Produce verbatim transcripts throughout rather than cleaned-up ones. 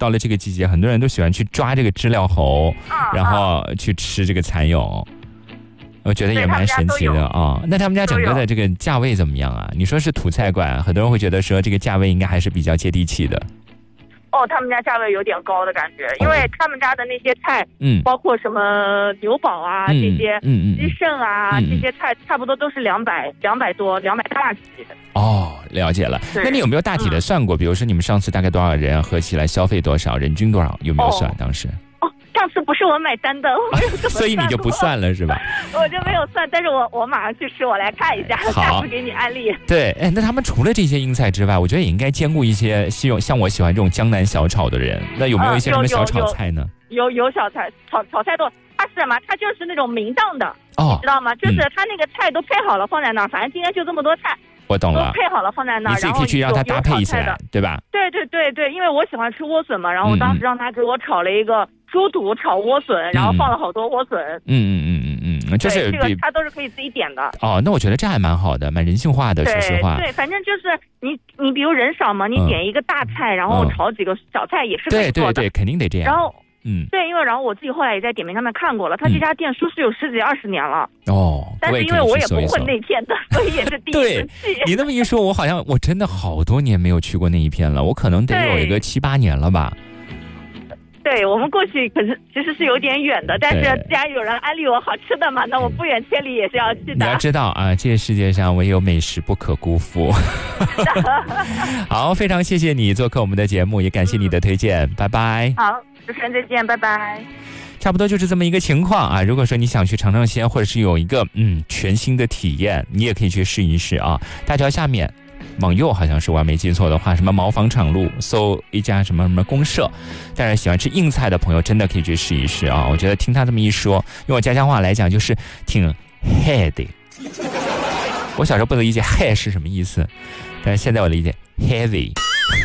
到了这个季节，很多人都喜欢去抓这个知了猴，然后去吃这个蚕蛹。我觉得也蛮神奇的啊、哦。那他们家整个的这个价位怎么样啊？你说是土菜馆，很多人会觉得说这个价位应该还是比较接地气的。 哦，他们家价位有点高的感觉，因为他们家的那些菜，嗯，包括什么牛宝啊、嗯、这些，嗯嗯，鸡肾啊、嗯、这些菜，差不多都是两百两百多，两百大几。 哦，了解了。那你有没有大体的算过？嗯、比如说你们上次大概多少人，合起来消费多少，人均多少？有没有算、哦、当时？ 上次不是我买单的，我没有怎么算过所以你就不算了是吧？ 我就没有算，但是我我马上去吃，我来看一下，下次给你安利。 对，哎，那他们除了这些英菜之外，我觉得也应该兼顾一些像像我喜欢这种江南小炒的人。那有没有一些什么小炒菜呢？ 啊、有 有, 有, 有小菜，炒炒菜多。它是什么？它就是那种明档的，哦、你知道吗？就是它那个菜都配好了放在那儿，嗯、反正今天就这么多菜。 我懂了， 都配好了放在那儿， 你自己可以去让它搭配起来，对吧？ 对对对对，因为我喜欢吃莴笋嘛，然后我当时让他给我炒了一个猪肚炒莴笋，嗯、然后放了好多莴笋。 嗯嗯嗯嗯嗯，就是这个它都是可以自己点的。 哦，那我觉得这还蛮好的，蛮人性化的，说实话。 对，反正就是你你比如人少嘛，你点一个大菜，嗯、然后炒几个小菜也是可以做的。 对对对，肯定得这样。 然后。 嗯， 对，因为然后我自己后来也在点评上面看过了，他这家店说是有十几二十年了哦， 但是因为我也不混那片的，所以也是第一次去。 对，你那么一说，我好像我真的好多年没有去过那一片了，我可能得有一个七八年了吧。 对，我们过去可是其实是有点远的，但是既然有人安利我好吃的嘛，那我不远千里也是要去的。 你要知道啊，这个世界上唯有美食不可辜负。好，非常谢谢你做客我们的节目，也感谢你的推荐，嗯、拜拜。 好，主持人再见，拜拜。 差不多就是这么一个情况啊！如果说你想去尝尝鲜，或者是有一个嗯全新的体验，你也可以去试一试啊。大桥下面。往右好像是我要没记错的话，什么毛纺厂路搜一家什么什么公社，但是喜欢吃硬菜的朋友真的可以去试一试啊！我觉得听他这么一说，用我家乡话来讲就是挺 heady。我小时候不能理解 head 是什么意思，但是现在我理解 heavy。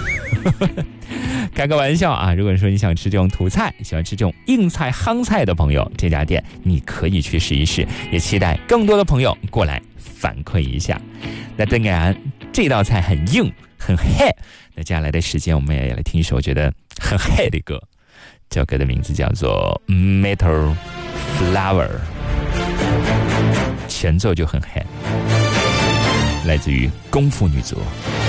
开个玩笑啊！如果说你想吃这种土菜，喜欢吃这种硬菜夯菜的朋友，这家店你可以去试一试，也期待更多的朋友过来反馈一下。那当然这道菜很硬很 head， 那接下来的时间我们也来听一首我觉得很 head 的歌，这首歌的名字叫做 Metal Flower， 前奏就很 head， 来自于功夫女足。